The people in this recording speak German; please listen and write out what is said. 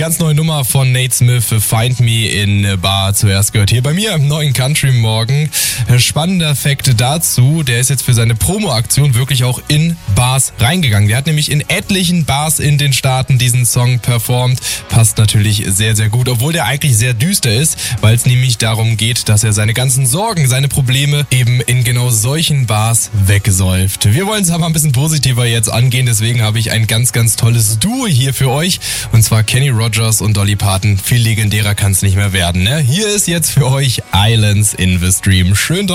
ganz neue Nummer von Nate Smith, Find Me in Bar, zuerst gehört hier bei mir im neuen Country Morgen. Spannender Fakt dazu, der ist jetzt für seine Promo-Aktion wirklich auch in Bars reingegangen. Der hat nämlich in etlichen Bars in den Staaten diesen Song performt. Passt natürlich sehr, sehr gut, obwohl der eigentlich sehr düster ist, weil es nämlich darum geht, dass er seine ganzen Sorgen, seine Probleme eben in genau solchen Bars wegsäuft. Wir wollen es aber ein bisschen positiver jetzt angehen, deswegen habe ich ein ganz, ganz tolles Duo hier für euch, und zwar Kenny Rogers und Dolly Parton. Viel legendärer kann es nicht mehr werden, ne? Hier ist jetzt für euch Islands in the Stream. Schön